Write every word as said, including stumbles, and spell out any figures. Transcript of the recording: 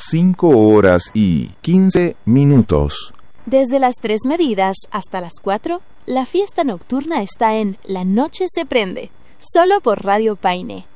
cinco horas y quince minutos. Desde las tres medidas hasta las cuatro, la fiesta nocturna está en La Noche se Prende, solo por Radio Paine.